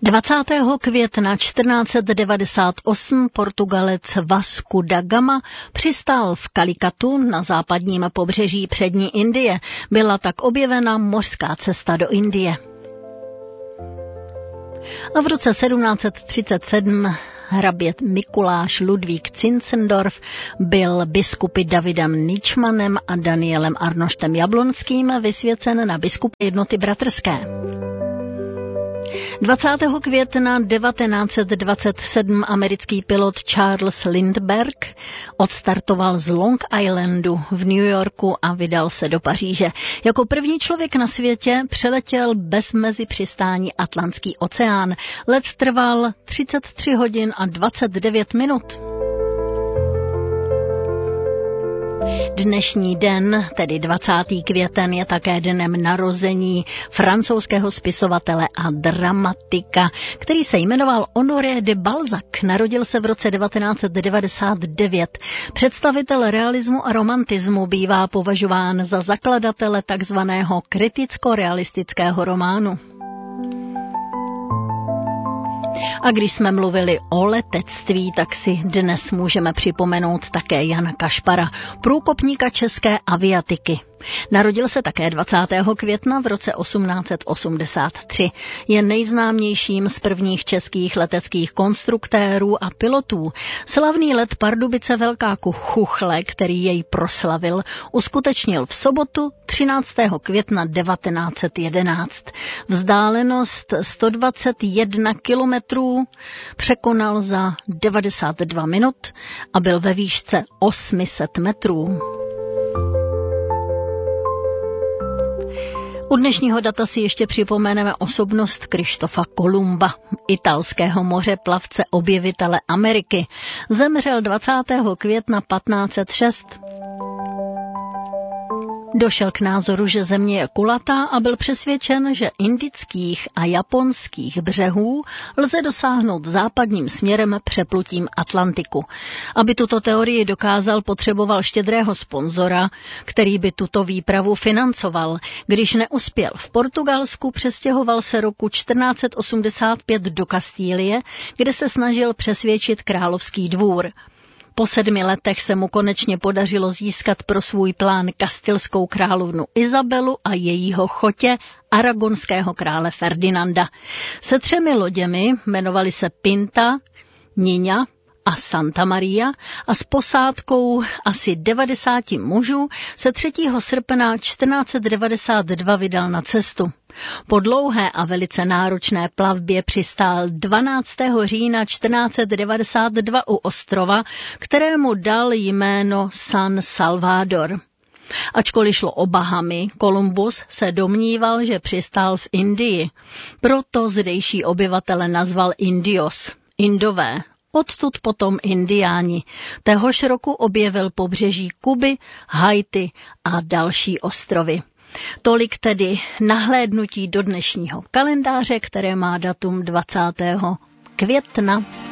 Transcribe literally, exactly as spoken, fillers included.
dvacátého května čtrnáct set devadesát osm Portugalec Vasco da Gama přistál v Kalikatu na západním pobřeží přední Indie. Byla tak objevena mořská cesta do Indie. A v roce sedmnáct set třicet sedm hrabě Mikuláš Ludvík Zinzendorf byl biskupy Davidem Ničmanem a Danielem Arnoštem Jablonským vysvěcen na biskupa jednoty bratrské. dvacátého května devatenáct set dvacet sedm americký pilot Charles Lindbergh odstartoval z Long Islandu v New Yorku a vydal se do Paříže. Jako první člověk na světě přeletěl bez mezi přistání Atlantský oceán. Let trval třicet tři hodin a dvacet devět minut. Dnešní den, tedy dvacátého květen, je také dnem narození francouzského spisovatele a dramatika, který se jmenoval Honoré de Balzac. Narodil se v roce devatenáct set devadesát devět. Představitel realismu a romantismu bývá považován za zakladatele takzvaného kriticko-realistického románu. A když jsme mluvili o letectví, tak si dnes můžeme připomenout také Jana Kašpara, průkopníka české aviatiky. Narodil se také dvacátého května v roce osmnáct set osmdesát tři. Je nejznámějším z prvních českých leteckých konstruktérů a pilotů. Slavný let Pardubice Velká Chuchle, který jej proslavil, uskutečnil v sobotu třináctého května devatenáct set jedenáct. Vzdálenost sto dvacet jedna kilometrů překonal za devadesát dva minut a byl ve výšce osm set metrů. U dnešního data si ještě připomeneme osobnost Krištofa Kolumba, italského mořeplavce, objevitele Ameriky. Zemřel dvacátého května patnáct set šest. Došel k názoru, že země je kulatá a byl přesvědčen, že indických a japonských břehů lze dosáhnout západním směrem přeplutím Atlantiku. Aby tuto teorii dokázal, potřeboval štědrého sponzora, který by tuto výpravu financoval. Když neuspěl v Portugalsku, přestěhoval se roku čtrnáct set osmdesát pět do Kastílie, kde se snažil přesvědčit královský dvůr. Po sedmi letech se mu konečně podařilo získat pro svůj plán kastilskou královnu Izabelu a jejího chotě aragonského krále Ferdinanda. Se třemi loděmi, jmenovali se Pinta, Niña a Santa Maria, a s posádkou asi devadesáti mužů se třetího srpna čtrnáct set devadesát dva vydal na cestu. Po dlouhé a velice náročné plavbě přistál dvanáctého října čtrnáct set devadesát dva u ostrova, kterému dal jméno San Salvador. Ačkoliv šlo o Bahamy, Kolumbus se domníval, že přistál v Indii. Proto zdejší obyvatele nazval Indios, Indové. Odtud potom Indiáni. Téhož roku objevil pobřeží Kuby, Haiti a další ostrovy. Tolik tedy nahlédnutí do dnešního kalendáře, které má datum dvacátého května.